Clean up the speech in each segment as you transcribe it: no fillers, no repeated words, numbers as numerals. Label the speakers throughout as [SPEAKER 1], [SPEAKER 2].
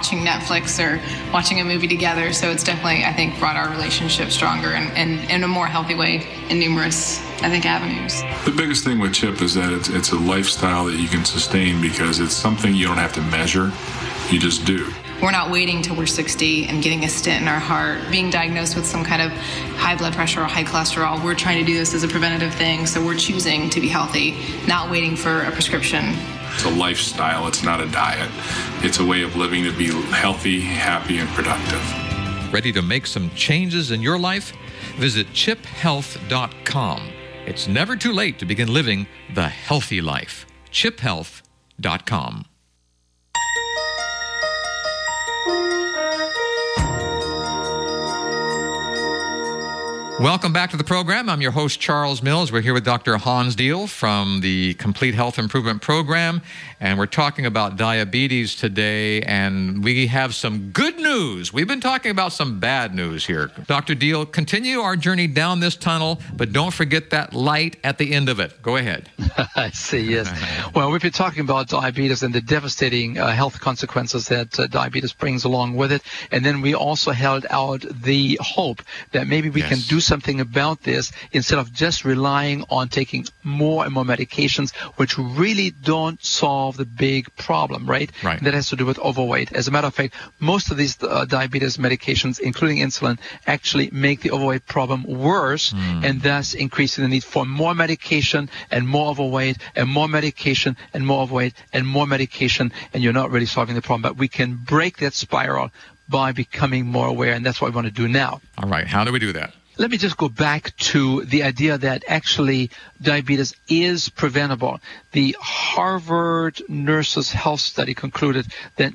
[SPEAKER 1] watching Netflix or watching a movie together. So it's definitely, I think, brought our relationship stronger and in a more healthy way in numerous, I think, avenues.
[SPEAKER 2] The biggest thing with CHIP is that it's a lifestyle that you can sustain because it's something you don't have to measure. You just do.
[SPEAKER 1] We're not waiting till we're 60 and getting a stent in our heart, being diagnosed with some kind of high blood pressure or high cholesterol. We're trying to do this as a preventative thing, so we're choosing to be healthy, not waiting for a prescription.
[SPEAKER 2] It's a lifestyle. It's not a diet. It's a way of living to be healthy, happy, and productive.
[SPEAKER 3] Ready to make some changes in your life? Visit chiphealth.com. It's never too late to begin living the healthy life. chiphealth.com. Welcome back to the program. I'm your host, Charles Mills. We're here with Dr. Hans Diehl from the Complete Health Improvement Program, and we're talking about diabetes today, and we have some good news. We've been talking about some bad news here. Dr. Diehl, continue our journey down this tunnel, but don't forget that light at the end of it. Go ahead.
[SPEAKER 4] I see, yes. Well, we've been talking about diabetes and the devastating health consequences that diabetes brings along with it, and then we also held out the hope that maybe we can do something about this instead of just relying on taking more and more medications, which really don't solve the big problem, right? That has to do with overweight. As a matter of fact, most of these diabetes medications, including insulin, actually make the overweight problem worse and thus increasing the need for more medication and more overweight and more medication and more overweight and more medication, and you're not really solving the problem. But we can break that spiral by becoming more aware, and that's what we want to do now.
[SPEAKER 3] All right. How do we do that?
[SPEAKER 4] Let me just go back to the idea that actually diabetes is preventable. The Harvard Nurses Health Study concluded that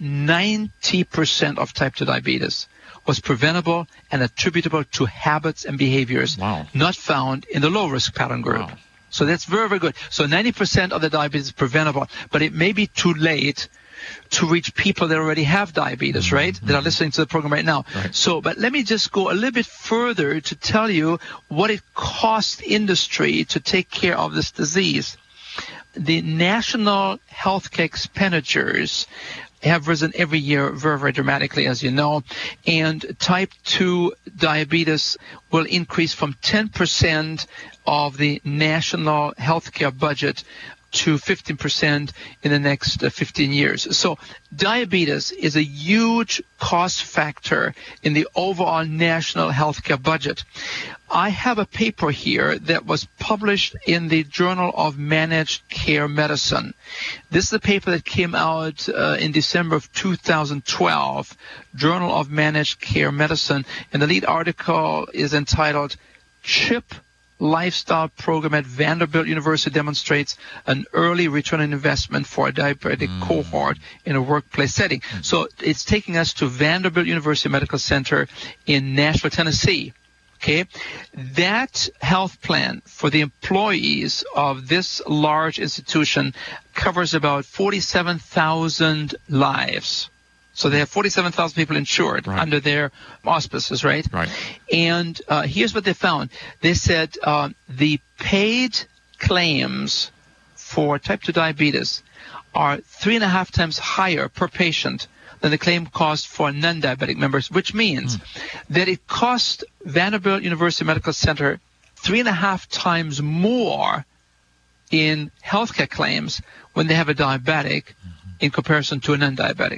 [SPEAKER 4] 90% of type 2 diabetes was preventable and attributable to habits and behaviors not found in the low-risk pattern group. So that's very, very good. So 90% of the diabetes is preventable, but it may be too late to reach people that already have diabetes, right, that are listening to the program right now. So, but let me just go a little bit further to tell you what it costs industry to take care of this disease. The national healthcare expenditures have risen every year very, very dramatically, as you know, and type 2 diabetes will increase from 10% of the national healthcare budget to 15% in the next 15 years. So diabetes is a huge cost factor in the overall national healthcare budget. I have a paper here that was published in the Journal of Managed Care Medicine. This is a paper that came out in December of 2012, Journal of Managed Care Medicine, and the lead article is entitled CHIP Lifestyle Program at Vanderbilt University demonstrates an early return on investment for a diabetic cohort in a workplace setting. So it's taking us to Vanderbilt University Medical Center in Nashville, Tennessee. Okay, that health plan for the employees of this large institution covers about 47,000 lives. So they have 47,000 people insured under their auspices, right? And here's what they found. They said the paid claims for type 2 diabetes are 3.5 times higher per patient than the claim cost for non-diabetic members, which means that it costs Vanderbilt University Medical Center 3.5 times more in healthcare claims when they have a diabetic in comparison to a non-diabetic.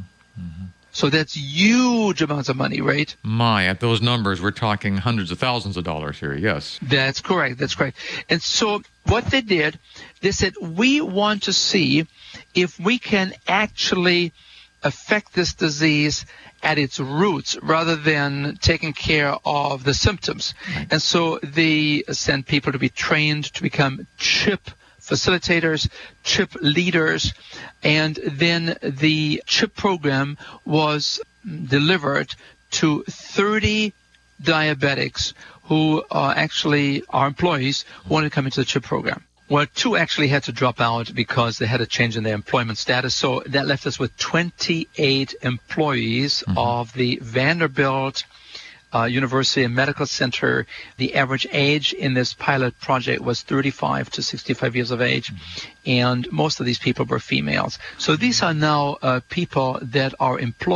[SPEAKER 4] So that's huge amounts of money, right?
[SPEAKER 3] At those numbers, we're talking hundreds of thousands of dollars here, yes.
[SPEAKER 4] That's correct, that's correct. And so what they did, they said, we want to see if we can actually affect this disease at its roots rather than taking care of the symptoms. And so they sent people to be trained to become CHIP facilitators, CHIP leaders, and then the CHIP program was delivered to 30 diabetics who actually are employees who want to come into the CHIP program. Well, 2 actually had to drop out because they had a change in their employment status. So that left us with 28 employees of the Vanderbilt University Medical Center. The average age in this pilot project was 35 to 65 years of age, and most of these people were females. So these are now people that are employed